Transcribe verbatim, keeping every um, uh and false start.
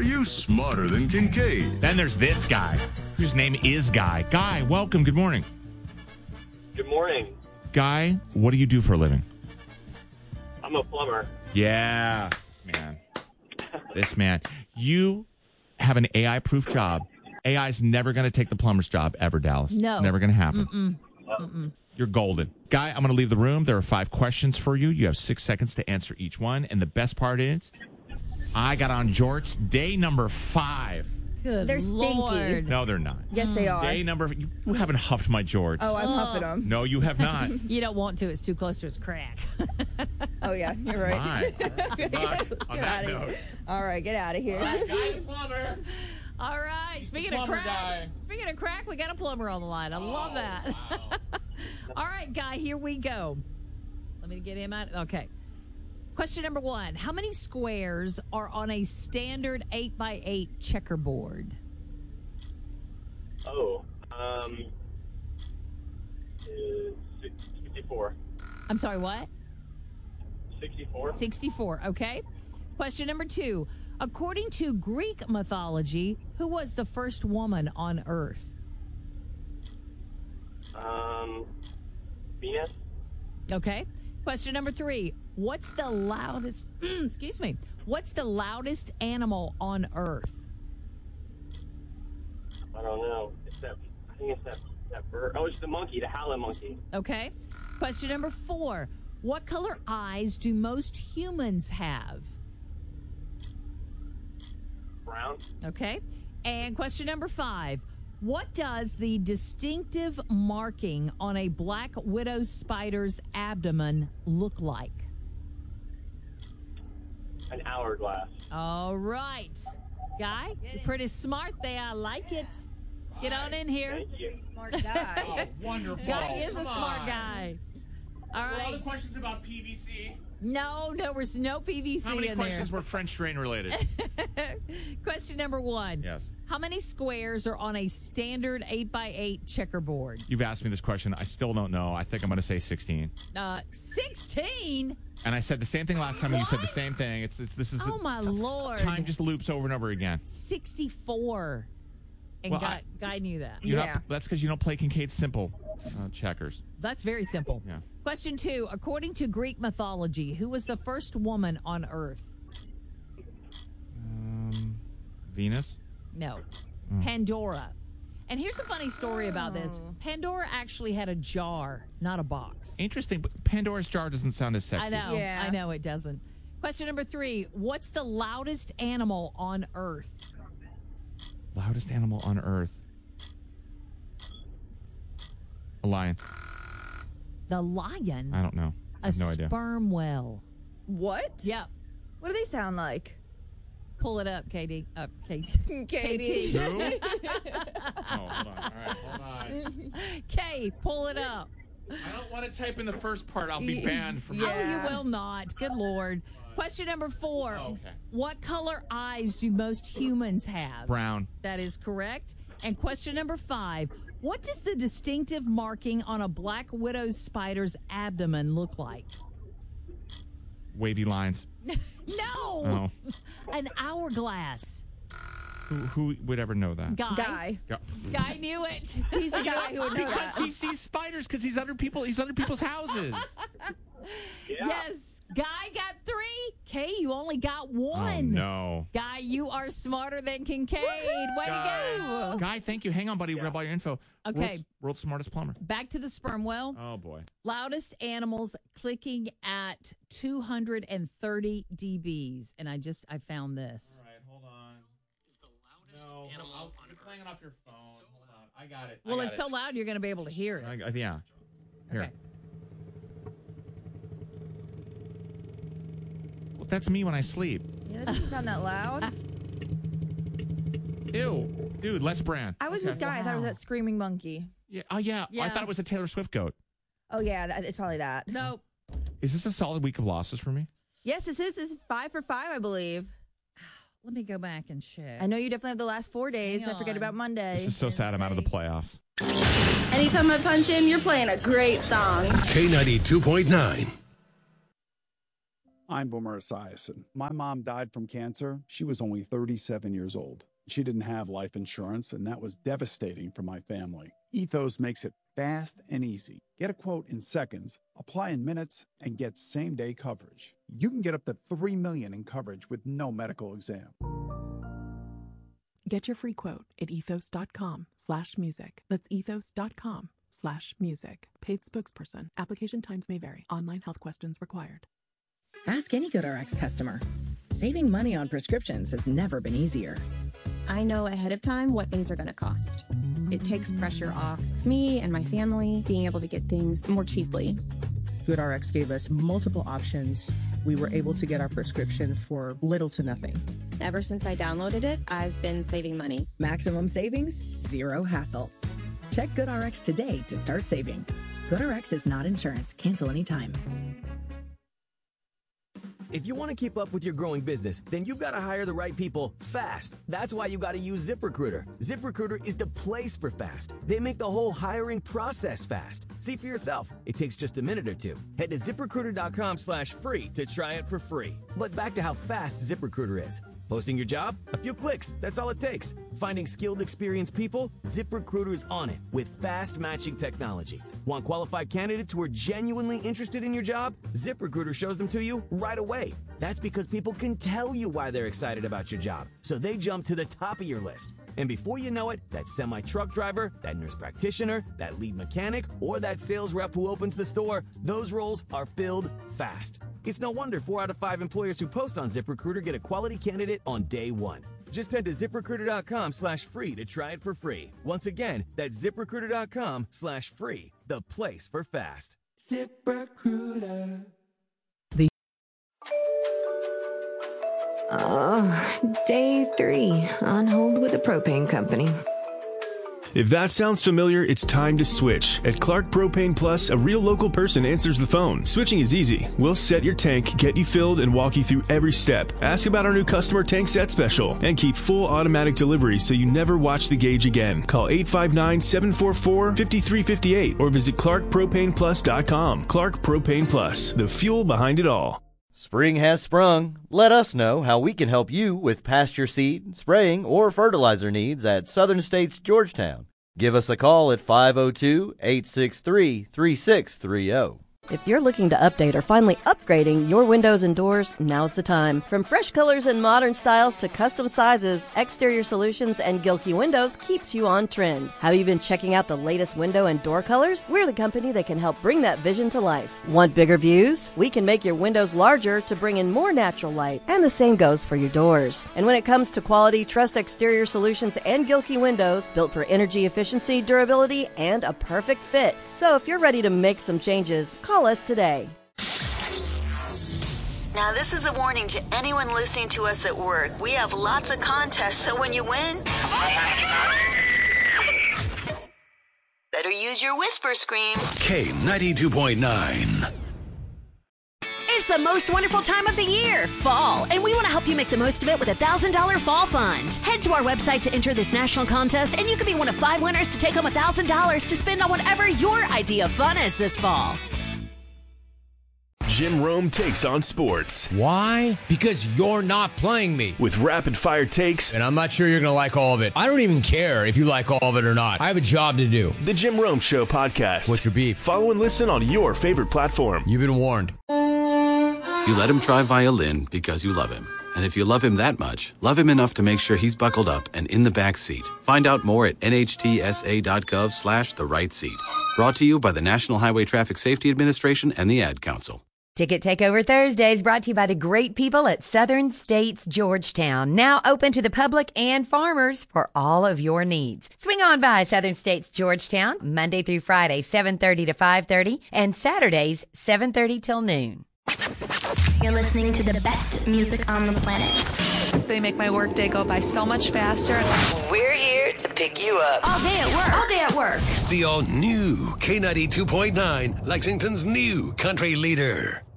Are you smarter than Kincaid? Then there's this guy, whose name is Guy. Guy, welcome. Good morning. Good morning. Guy, what do you do for a living? I'm a plumber. Yeah, this man. This man. You have an A I-proof job. A I is never going to take the plumber's job ever, Dallas. No. It's never going to happen. Mm-mm. Mm-mm. You're golden. Guy, I'm going to leave the room. There are five questions for you. You have six seconds to answer each one. And the best part is, I got on jorts day number five. Good They're Lord. stinky. No, they're not. Yes, they are. Day number... You, you haven't huffed my jorts. Oh, I'm huffing them. No, you have not. You don't want to. It's too close to its crack. Oh, yeah, you're right. My. Good luck on Get that out of note. here. All right, get out of here. Guy the plumber. All right. Speaking Plumber of crack, guy. speaking of crack, we got a plumber on the line. I love Oh, that. wow. All right, Guy, here we go. Let me get him out. Okay. Question number one. How many squares are on a standard eight by eight checkerboard? Oh, um, uh, sixty-four. I'm sorry, what? sixty-four. sixty-four, okay. Question number two. According to Greek mythology, who was the first woman on Earth? Um, Venus. Okay. Question number three. What's the loudest, excuse me, what's the loudest animal on Earth? I don't know. It's that. I think it's that. That bird. Oh, it's the monkey, the howling monkey. Okay. Question number four. What color eyes do most humans have? Brown. Okay. And question number five. What does the distinctive marking on a black widow spider's abdomen look like? An hourglass. All right. Guy, you're pretty smart there. I like it. Get on in here. Thank you. Smart guy. Oh, wonderful. Guy is a Come smart on. guy. All Were all right. the questions about P V C? No, there was no P V C How many in questions were French drain related? there. Question number one. Yes. How many squares are on a standard eight by eight checkerboard? You've asked me this question. I still don't know. I think I'm going to say sixteen. Uh, sixteen? And I said the same thing last time, and you said the same thing. It's, it's this is Oh, my Lord. time just loops over and over again. sixty-four. And Well, Guy, I- Guy knew that. You're Yeah. not, that's because you don't play Kincaid Simple uh, checkers. That's very simple. Yeah. Question two. According to Greek mythology, who was the first woman on Earth? Um, Venus. No. Hmm. Pandora. And here's a funny story about this. Oh. Pandora actually had a jar, not a box. Interesting, but Pandora's jar doesn't sound as sexy. I know. Yeah. I know it doesn't. Question number three. What's the loudest animal on Earth? Loudest animal on Earth. A lion. The lion. I don't know. I A have no idea. sperm whale. What? Yep. What do they sound like? Pull it up, Katie. Uh, Katie. Katie. Who? Oh, hold on. All right, hold on. Kay, pull it up. I don't want to type in the first part. I'll be banned from. Oh, Yeah. you will not. Good Lord. Question number four. Oh, okay. What color eyes do most humans have? Brown. That is correct. And question number five. What does the distinctive marking on a black widow spider's abdomen look like? Wavy lines. No. Oh. An hourglass. Who, who would ever know that? Guy. Guy. Go- Guy knew it. He's the guy who would know Because that. he sees spiders because he's under people. He's under people's houses. Yeah. Yes. Guy got three. Kay, you only got Oh one. no. Guy, you are smarter than Kincaid. Way Guy. to go. Guy, thank you. Hang on, buddy. Grab all your info. Okay. World's, world's smartest plumber. Back to the sperm whale. Oh boy. Loudest animals clicking at two hundred thirty decibels. And I just, I found this. All right, hold on. No, I'll, you're playing it off your phone. Hold on. I got it. I Well, got it's it. so loud you're going to be able to hear it. I, I- yeah. Here. Okay. Well, that's me when I sleep. Yeah, that doesn't sound that loud. Ew. Dude, Les Brand. I was Okay. with Guy. I thought it was Wow. that screaming monkey. Yeah. Oh, yeah. I Yeah. thought it was a Taylor Swift goat. Oh, yeah, that, it's probably that. No. Is this a solid week of losses for me? Yes, this is, this is five for five, I believe. Let me go back and check. I know you definitely have the last four days. Hang I forget on. about Monday. This is so sad I'm out of the playoffs. Anytime I punch in, you're playing a great song. K ninety-two point nine. I'm Boomer Esiason. My mom died from cancer. She was only thirty-seven years old. She didn't have life insurance, and that was devastating for my family. Ethos makes it fast and easy. Get a quote in seconds, apply in minutes, and get same-day coverage. You can get up to three million dollars in coverage with no medical exam. Get your free quote at ethos.com slash music. That's ethos.com slash music. Paid spokesperson. Application times may vary. Online health questions required. Ask any GoodRx customer. Saving money on prescriptions has never been easier. I know ahead of time what things are going to cost. It takes pressure off me and my family being able to get things more cheaply. GoodRx gave us multiple options. We were able to get our prescription for little to nothing. Ever since I downloaded it, I've been saving money. Maximum savings, zero hassle. Check GoodRx today to start saving. GoodRx is not insurance. Cancel anytime. If you want to keep up with your growing business, then you've got to hire the right people fast. That's why you got to use ZipRecruiter. ZipRecruiter is the place for fast. They make the whole hiring process fast. See for yourself. It takes just a minute or two. Head to ZipRecruiter.com slash free to try it for free. But back to how fast ZipRecruiter is. Posting your job? A few clicks. That's all it takes. Finding skilled, experienced people? ZipRecruiter's on it with fast matching technology. Want qualified candidates who are genuinely interested in your job? ZipRecruiter shows them to you right away. That's because people can tell you why they're excited about your job, so they jump to the top of your list. And before you know it, that semi-truck driver, that nurse practitioner, that lead mechanic, or that sales rep who opens the store, those roles are filled fast. It's no wonder four out of five employers who post on ZipRecruiter get a quality candidate on day one. Just head to ZipRecruiter.com slash free to try it for free. Once again, that's ZipRecruiter.com slash free, the place for fast. ZipRecruiter. Oh, day three on hold with the propane company. If that sounds familiar, it's time to switch. At Clark Propane Plus, a real local person answers the phone. Switching is easy. We'll set your tank, get you filled, and walk you through every step. Ask about our new customer tank set special, and keep full automatic delivery so you never watch the gauge again. Call eight five nine, seven four four, five three five eight or visit clark propane plus dot com. Clark Propane Plus, the fuel behind it all. Spring has sprung. Let us know how we can help you with pasture seed, spraying, or fertilizer needs at Southern States Georgetown. Give us a call at five oh two, eight six three, three six three oh. If you're looking to update or finally upgrading your windows and doors, now's the time. From fresh colors and modern styles to custom sizes, Exterior Solutions and Gilkey Windows keeps you on trend. Have you been checking out the latest window and door colors? We're the company that can help bring that vision to life. Want bigger views? We can make your windows larger to bring in more natural light, and the same goes for your doors. And when it comes to quality, trust Exterior Solutions and Gilkey Windows, built for energy efficiency, durability, and a perfect fit. So if you're ready to make some changes, call us today. Now, this is a warning to anyone listening to us at work. We have lots of contests, so when you win, better use your whisper scream. K ninety-two point nine. It's the most wonderful time of the year, fall, and we want to help you make the most of it with a one thousand dollars fall fund. Head to our website to enter this national contest, and you could be one of five winners to take home one thousand dollars to spend on whatever your idea of fun is this fall. Jim Rome takes on sports. Why? Because you're not playing me. With rapid-fire takes. And I'm not sure you're going to like all of it. I don't even care if you like all of it or not. I have a job to do. The Jim Rome Show podcast. What's your beef? Follow and listen on your favorite platform. You've been warned. You let him try violin because you love him. And if you love him that much, love him enough to make sure he's buckled up and in the back seat. Find out more at nhtsa.gov slash the right seat. Brought to you by the National Highway Traffic Safety Administration and the Ad Council. Ticket Takeover Thursdays brought to you by the great people at Southern States Georgetown. Now open to the public and farmers for all of your needs. Swing on by Southern States Georgetown, Monday through Friday, seven thirty to five thirty, and Saturdays, seven thirty till noon. You're listening to the best music on the planet. They make my workday go by so much faster. We're here to pick you up. All day at work. All day at work. The all-new K ninety-two point nine, Lexington's new country leader.